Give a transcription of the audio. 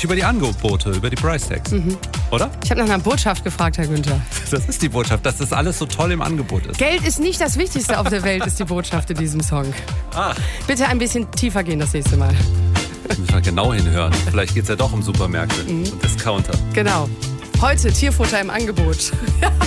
Nicht über die Angebote, über die Price Tags. Oder? Ich habe nach einer Botschaft gefragt, Herr Günther. Das ist die Botschaft, dass das alles so toll im Angebot ist. Geld ist nicht das Wichtigste auf der Welt, ist die Botschaft in diesem Song. Bitte ein bisschen tiefer gehen das nächste Mal. Müssen wir genau hinhören. Vielleicht geht es ja doch um Supermärkte und Discounter. Genau. Heute Tierfutter im Angebot.